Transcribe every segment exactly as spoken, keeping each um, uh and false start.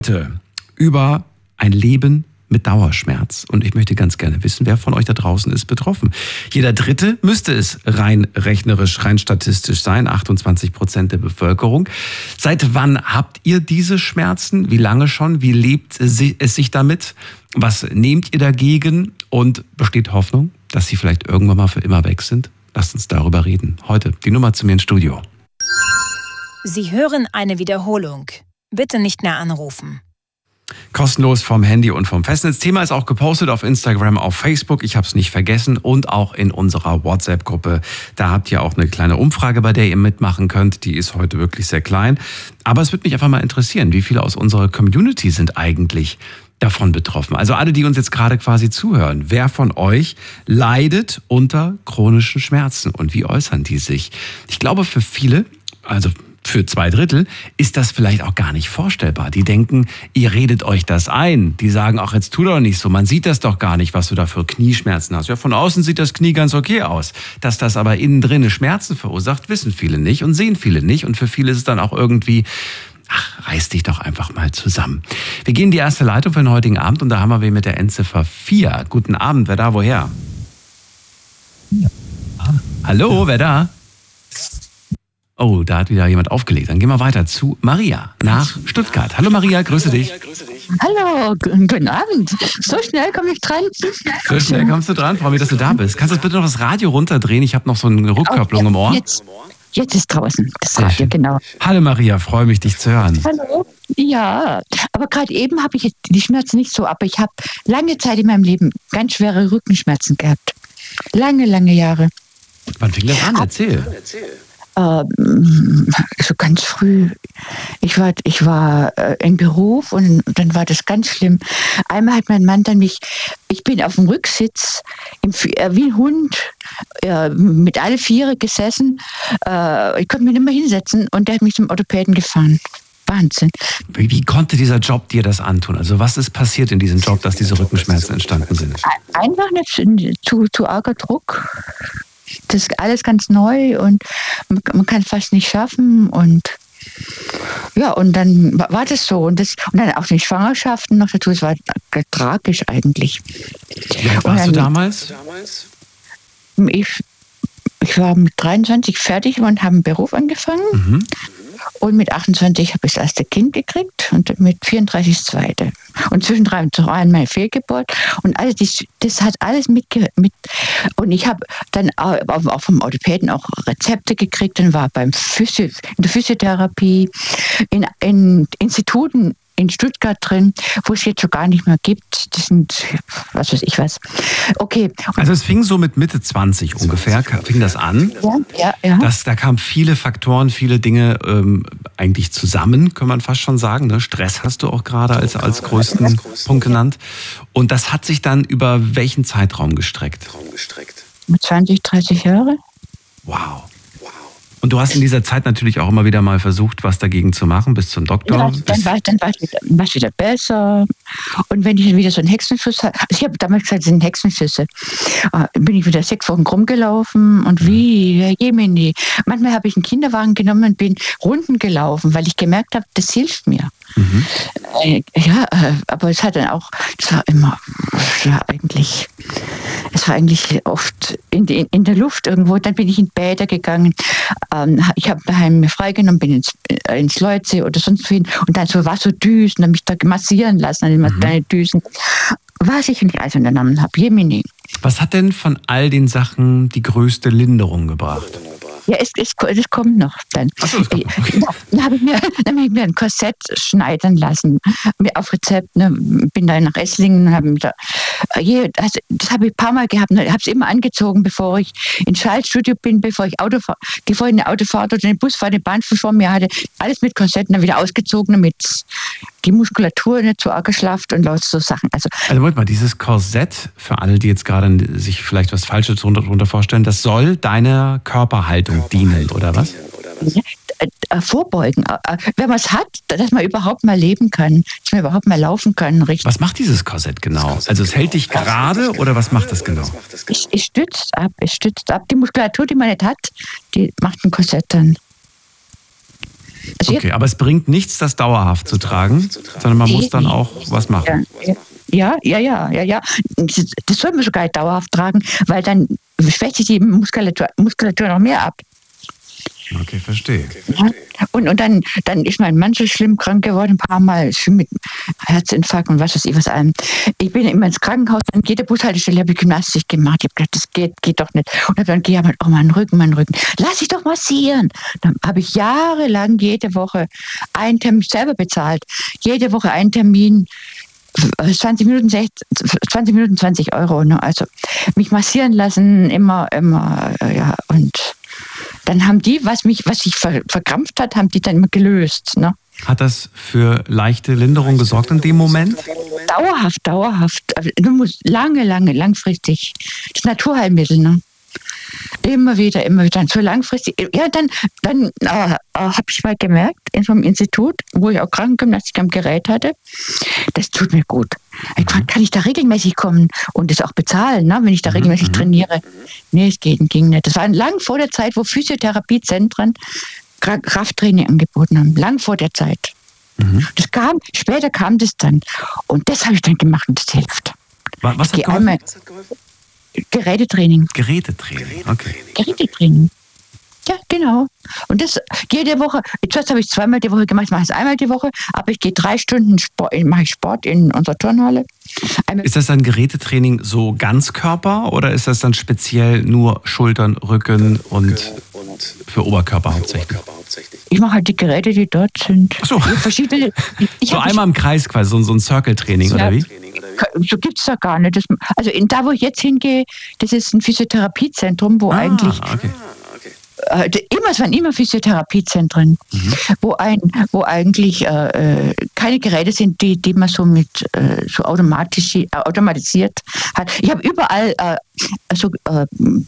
Heute über ein Leben mit Dauerschmerz. Und ich möchte ganz gerne wissen, wer von euch da draußen ist betroffen. Jeder Dritte müsste es rein rechnerisch, rein statistisch sein, achtundzwanzig Prozent der Bevölkerung. Seit wann habt ihr diese Schmerzen? Wie lange schon? Wie lebt es sich damit? Was nehmt ihr dagegen? Und besteht Hoffnung, dass sie vielleicht irgendwann mal für immer weg sind? Lasst uns darüber reden. Heute die Nummer zu mir ins Studio. Sie hören eine Wiederholung. Bitte nicht mehr anrufen. Kostenlos vom Handy und vom Festnetz. Thema ist auch gepostet auf Instagram, auf Facebook. Ich habe es nicht vergessen. Und auch in unserer WhatsApp-Gruppe. Da habt ihr auch eine kleine Umfrage, bei der ihr mitmachen könnt. Die ist heute wirklich sehr klein. Aber es würde mich einfach mal interessieren, wie viele aus unserer Community sind eigentlich davon betroffen? Also alle, die uns jetzt gerade quasi zuhören. Wer von euch leidet unter chronischen Schmerzen? Und wie äußern die sich? Ich glaube, für viele, also für zwei Drittel, ist das vielleicht auch gar nicht vorstellbar. Die denken, ihr redet euch das ein. Die sagen, ach, jetzt tu doch nicht so. Man sieht das doch gar nicht, was du da für Knieschmerzen hast. Ja, von außen sieht das Knie ganz okay aus. Dass das aber innen drin Schmerzen verursacht, wissen viele nicht und sehen viele nicht. Und für viele ist es dann auch irgendwie, ach, reiß dich doch einfach mal zusammen. Wir gehen in die erste Leitung für den heutigen Abend und da haben wir wen mit der Endziffer vier. Guten Abend, wer da, woher? Ja. Ah. Hallo, ja. Wer da? Oh, da hat wieder jemand aufgelegt. Dann gehen wir weiter zu Maria nach Stuttgart. Hallo Maria, grüße dich. Hallo, guten Abend. So schnell komme ich dran. So schnell kommst du dran. Freue mich, dass du da bist. Kannst du bitte noch das Radio runterdrehen? Ich habe noch so eine Rückkopplung im Ohr. Jetzt, jetzt ist draußen das Radio, genau. Hallo Maria, freue mich, dich zu hören. Hallo. Ja, aber gerade eben habe ich jetzt die Schmerzen nicht so, aber ich habe lange Zeit in meinem Leben ganz schwere Rückenschmerzen gehabt. Lange, lange Jahre. Wann fing das an? Erzähl. Ähm, so ganz früh. Ich war, ich war äh, im Beruf und dann war das ganz schlimm. Einmal hat mein Mann dann mich, ich bin auf dem Rücksitz, im, äh, wie ein Hund, äh, mit alle Viere gesessen. Äh, ich konnte mich nicht mehr hinsetzen und der hat mich zum Orthopäden gefahren. Wahnsinn. Wie, wie konnte dieser Job dir das antun? Also was ist passiert in diesem Job, dass diese Rückenschmerzen entstanden sind? Einfach nicht zu, zu arger Druck. Das ist alles ganz neu und man kann es fast nicht schaffen und ja, und dann war das so und, das, und dann auch die Schwangerschaften noch dazu, es war tragisch eigentlich. Wie alt warst du damals? Ich, ich war mit dreiundzwanzig fertig und habe einen Beruf angefangen. Mhm. Und mit achtundzwanzig habe ich das erste Kind gekriegt und mit vierunddreißig das zweite. Und zwischendrin war meine Fehlgeburt. Und alles, das, das hat alles mit, mit. Und ich habe dann auch, auch vom Orthopäden auch Rezepte gekriegt. Dann war beim Physio, in der Physiotherapie, in, in Instituten in Stuttgart drin, wo es jetzt so gar nicht mehr gibt. Das sind, was weiß ich was. Okay. Also es fing so mit Mitte zwanzig ungefähr, fing das an. Ja, ja, ja. Das, da kamen viele Faktoren, viele Dinge ähm, eigentlich zusammen, kann man fast schon sagen. Ne? Stress hast du auch gerade als, als größten Punkt genannt. Und das hat sich dann über welchen Zeitraum gestreckt? Mit zwanzig, dreißig Jahre. Wow. Und du hast in dieser Zeit natürlich auch immer wieder mal versucht, was dagegen zu machen, bis zum Doktor. Ja, dann war es dann war's wieder, war's wieder besser. Und wenn ich wieder so einen Hexenschuss hatte, also ich habe damals gesagt, das sind Hexenschüsse, bin ich wieder sechs Wochen rumgelaufen und wie, Herr Jemini. Manchmal habe ich einen Kinderwagen genommen und bin Runden gelaufen, weil ich gemerkt habe, das hilft mir. Mhm. Ja, aber es hat dann auch, es war immer, es war eigentlich, es war eigentlich oft in, die, in der Luft irgendwo. Dann bin ich in Bäder gegangen. Ich habe daheim mir freigenommen, bin ins, ins Leutsee oder sonst wohin und dann so Wasserdüsen, habe mich da massieren lassen an den mhm. Düsen. Was ich nicht alles unternommen habe, Jemini. Was hat denn von all den Sachen die größte Linderung gebracht? Ja, es, es, es kommt noch dann. Ach so, das kommt noch. Okay. Dann habe ich, hab ich mir ein Korsett schneidern lassen, auf Rezept. Ne, bin da nach Esslingen und habe da, das, das habe ich ein paar Mal gehabt. Ne, habe es immer angezogen, bevor ich ins Schaltstudio bin, bevor ich Auto fahre, bevor ich eine Autofahrt oder eine Busfahrt, eine Bahn vor mir hatte. Alles mit Korsetten, dann wieder ausgezogen, damit die Muskulatur nicht so arg geschlafft und lauter so Sachen. Also, also Moment mal, dieses Korsett, für alle, die jetzt gerade sich vielleicht was Falsches darunter vorstellen, das soll deiner Körperhaltung dienen, oder was? Ja, äh, vorbeugen. Äh, wenn man es hat, dass man überhaupt mal leben kann, dass man überhaupt mal laufen kann. Richtig. Was macht dieses Korsett genau? Also es hält dich gerade oder was macht das genau? Es, es stützt ab, es stützt ab. Die Muskulatur, die man nicht hat, die macht ein Korsett dann. Also okay, aber es bringt nichts, das dauerhaft zu tragen, sondern man muss dann auch was machen. Ja, ja, ja, ja, ja. Das soll man sogar dauerhaft tragen, weil dann schwächt sich die Muskulatur, Muskulatur noch mehr ab. Okay, verstehe. Ja. Und, und dann, dann ist mein Mann so schlimm krank geworden, ein paar Mal schlimm mit Herzinfarkt und was weiß ich was allem. Ich bin immer ins Krankenhaus, an jeder Bushaltestelle habe ich Gymnastik gemacht. Ich habe gedacht, das geht, geht doch nicht. Und habe dann gehe oh, mein Rücken, mein Rücken. Lass dich doch massieren. Dann habe ich jahrelang jede Woche einen Termin selber bezahlt. Jede Woche einen Termin. zwanzig Minuten, zwanzig Minuten, zwanzig Euro. Ne? Also mich massieren lassen, immer, immer, ja, und dann haben die, was mich, was sich ver, verkrampft hat, haben die dann immer gelöst. Ne? Hat das für leichte Linderung gesorgt in dem Moment? Dauerhaft, dauerhaft. Du musst lange, lange, langfristig. Das Naturheilmittel, ne? Immer wieder, immer wieder. So langfristig. Ja, dann, dann äh, äh, habe ich mal gemerkt, in so einem Institut, wo ich auch Krankengymnastik am Gerät hatte, das tut mir gut. Ich frage, kann ich da regelmäßig kommen und das auch bezahlen, ne, wenn ich da regelmäßig mhm. trainiere? Nee, es geht, ging nicht. Das war lang vor der Zeit, wo Physiotherapiezentren Krafttraining angeboten haben. Lang vor der Zeit. Mhm. Das kam, später kam das dann. Und das habe ich dann gemacht und das hilft. Was, was hat geholfen? Gerätetraining. Gerätetraining, okay. Gerätetraining. Ja, genau. Und das jede Woche, zuerst habe ich zweimal die Woche gemacht, ich mache es einmal die Woche, aber ich gehe drei Stunden Sport, mache ich Sport in unserer Turnhalle. Einmal ist das dann Gerätetraining so Ganzkörper oder ist das dann speziell nur Schultern, Rücken und für Oberkörper hauptsächlich? Ich mache halt die Geräte, die dort sind. Ach so. Verschiedene, ich so einmal im Kreis quasi, so, so ein Circle-Training, ja, oder wie? So gibt es da gar nicht. Das, also in, da, wo ich jetzt hingehe, das ist ein Physiotherapiezentrum, wo ah, eigentlich okay. äh, immer, es waren immer Physiotherapiezentren, mhm. wo, ein, wo eigentlich äh, keine Geräte sind, die, die man so mit äh, so automatisch, äh, automatisiert hat. Ich habe überall äh, so äh,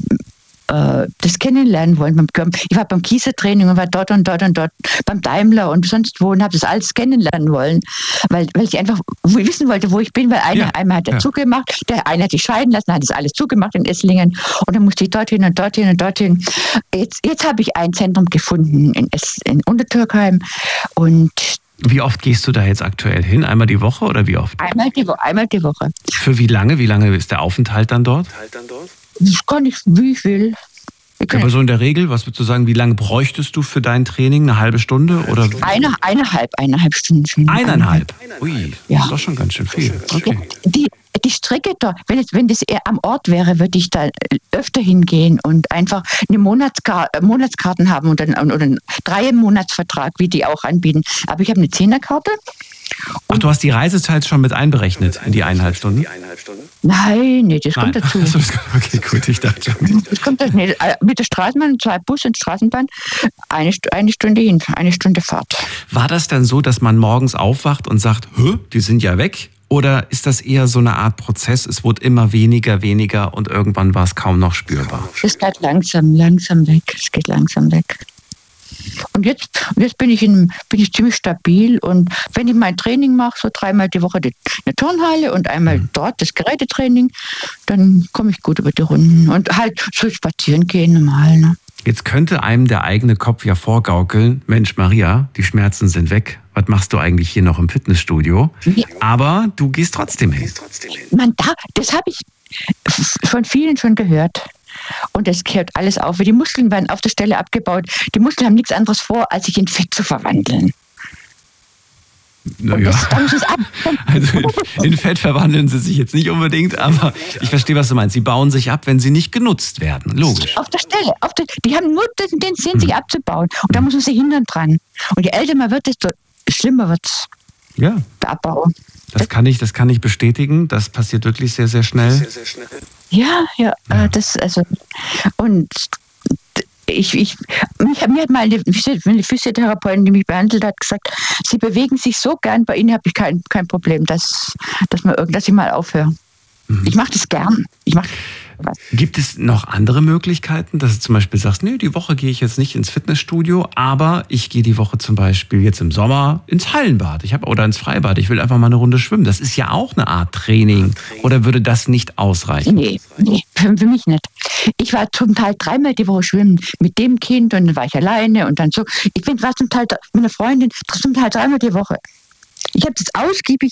das kennenlernen wollen. Ich war beim Kiesertraining und war dort und dort und dort beim Daimler und sonst wo und habe das alles kennenlernen wollen, weil, weil ich einfach wissen wollte, wo ich bin, weil einer, ja, einmal hat er ja. zugemacht, der eine hat sich scheiden lassen, hat das alles zugemacht in Esslingen und dann musste ich dorthin und dorthin und dorthin. Jetzt, jetzt habe ich ein Zentrum gefunden in, es, in Untertürkheim und wie oft gehst du da jetzt aktuell hin? Einmal die Woche oder wie oft? Einmal die, Wo- einmal die Woche. Für wie lange? Wie lange ist der Aufenthalt dann dort? Das kann ich, wie ich will. Ich Aber so in der Regel, was würdest du sagen, wie lange bräuchtest du für dein Training? Eine halbe Stunde? Oder? Eine, eineinhalb, eineinhalb Stunden. Eineinhalb? Ui, ja. Das ist doch schon ganz schön viel. Okay. Die, die Strecke da, wenn, es, wenn das eher am Ort wäre, würde ich da öfter hingehen und einfach eine Monatskar- Monatskarten haben und einen, oder einen Drei-Monats-Vertrag, wie die auch anbieten. Aber ich habe eine Zehnerkarte. Ach, du hast die Reisezeit schon mit einberechnet in die eineinhalb Stunden? Nein, nee, das kommt Nein. dazu. Also, okay, gut, ich dachte schon. Das kommt dazu. Nee, mit der Straßenbahn, zwei Bus und Straßenbahn, eine, eine Stunde hin, eine Stunde Fahrt. War das dann so, dass man morgens aufwacht und sagt, hä, die sind ja weg? Oder ist das eher so eine Art Prozess, es wurde immer weniger, weniger und irgendwann war es kaum noch spürbar? Es geht langsam, langsam weg. Es geht langsam weg. Und jetzt, jetzt bin, ich in, bin ich ziemlich stabil und wenn ich mein Training mache, so dreimal die Woche die, eine Turnhalle und einmal mhm. dort das Gerätetraining, dann komme ich gut über die Runden und halt so spazieren gehen normal. Ne? Jetzt könnte einem der eigene Kopf ja vorgaukeln, Mensch Maria, die Schmerzen sind weg, was machst du eigentlich hier noch im Fitnessstudio? Ja. Aber du gehst trotzdem hin. Man, da, das habe ich von vielen schon gehört. Und es kehrt alles auf. Die Muskeln werden auf der Stelle abgebaut. Die Muskeln haben nichts anderes vor, als sich in Fett zu verwandeln. Naja. Also in, in Fett verwandeln sie sich jetzt nicht unbedingt, aber ich verstehe, was du meinst. Sie bauen sich ab, wenn sie nicht genutzt werden. Logisch. Auf der Stelle. Auf der, die haben nur den, den Sinn, hm. sich abzubauen. Und da muss man sich hindern dran. Und je älter man wird, desto schlimmer wird es. Ja. Der Abbau. Das kann ich, das kann ich bestätigen. Das passiert wirklich sehr, sehr schnell. Sehr, sehr schnell. Ja, ja, ja. Das, also, und ich, ich, mich, mir hat mal eine Physiotherapeutin, die mich behandelt hat, gesagt, Sie bewegen sich so gern, bei Ihnen habe ich kein, kein Problem, dass, dass, man, dass ich mal aufhöre. Mhm. Ich mache das gern. Ich mach was. Gibt es noch andere Möglichkeiten, dass du zum Beispiel sagst, nee, die Woche gehe ich jetzt nicht ins Fitnessstudio, aber ich gehe die Woche zum Beispiel jetzt im Sommer ins Hallenbad ich hab, oder ins Freibad. Ich will einfach mal eine Runde schwimmen. Das ist ja auch eine Art Training. Oder würde das nicht ausreichen? Nee, nee, für, für mich nicht. Ich war zum Teil dreimal die Woche schwimmen mit dem Kind und dann war ich alleine und dann so. Ich bin war zum Teil mit einer Freundin zum Teil dreimal die Woche. Ich habe das ausgiebig